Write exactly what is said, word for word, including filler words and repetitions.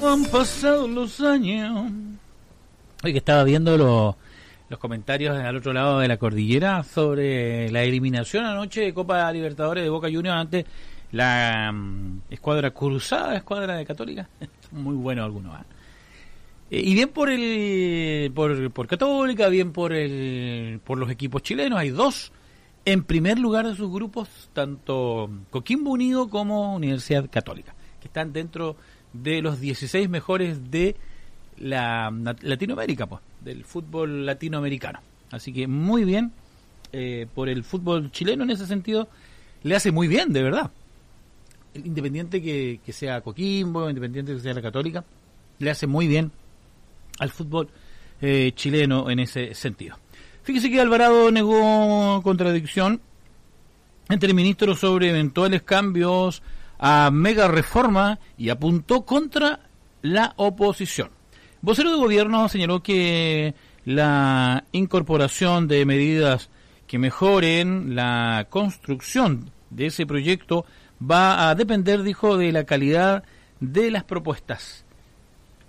Han pasado los años. Hoy que estaba viendo los, los comentarios al otro lado de la cordillera sobre la eliminación anoche de Copa Libertadores de Boca Juniors ante la um, escuadra cruzada, escuadra de Católica. Muy bueno algunos. ¿eh? Eh, y bien por el por, por Católica, bien por el por los equipos chilenos. Hay dos en primer lugar de sus grupos, tanto Coquimbo Unido como Universidad Católica, que están dentro de los dieciséis mejores de la Latinoamérica, pues, del fútbol latinoamericano. Así que muy bien eh, por el fútbol chileno en ese sentido. Le hace muy bien, de verdad. Independiente que, que sea Coquimbo, independiente que sea la Católica, le hace muy bien al fútbol eh, chileno en ese sentido. Fíjese que Alvarado negó contradicción entre ministros sobre eventuales cambios a mega reforma y apuntó contra la oposición. Vocero de gobierno señaló que la incorporación de medidas que mejoren la construcción de ese proyecto va a depender, dijo, de la calidad de las propuestas.